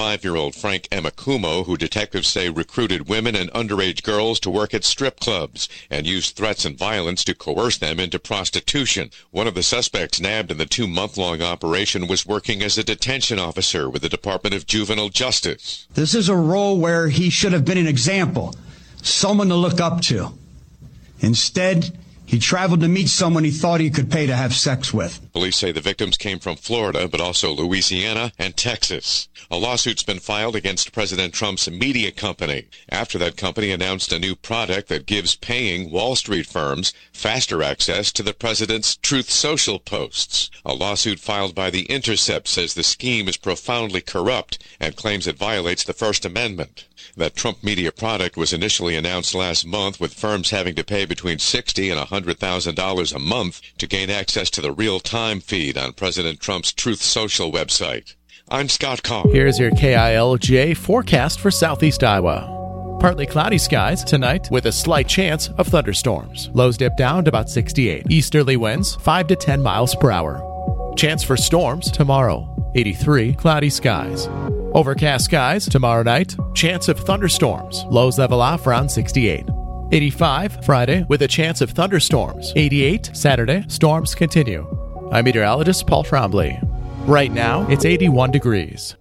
5-year-old Frank Emakumo, who detectives say recruited women and underage girls to work at strip clubs and used threats and violence to coerce them into prostitution. One of the suspects nabbed in the 2-month-long operation was working as a detention officer with the Department of Juvenile Justice. This is a role where he should have been an example, someone to look up to. Instead, he traveled to meet someone he thought he could pay to have sex with. Police say the victims came from Florida, but also Louisiana and Texas. A lawsuit's been filed against President Trump's media company after that company announced a new product that gives paying Wall Street firms faster access to the president's Truth Social posts. A lawsuit filed by The Intercept says the scheme is profoundly corrupt and claims it violates the First Amendment. That Trump media product was initially announced last month, with firms having to pay between $60,000 and $100,000 a month to gain access to the real-time feed on President Trump's Truth Social website. I'm Scott Carr. Here's your KILJ forecast for southeast Iowa. Partly cloudy skies tonight with a slight chance of thunderstorms. Lows dip down to about 68. Easterly winds 5 to 10 miles per hour. Chance for storms tomorrow. 83. Cloudy skies. Overcast skies tomorrow night. Chance of thunderstorms. Lows level off around 68. 85 Friday with a chance of thunderstorms. 88 Saturday. Storms continue. I'm meteorologist Paul Trombley. Right now, it's 81 degrees.